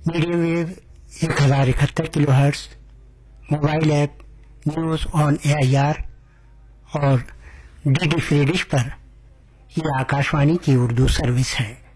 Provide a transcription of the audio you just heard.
Medium wave 1071 kilohertz, mobile app news on AIR और DD free dish पर यह आकाशवाणी की उर्दू सर्विस है।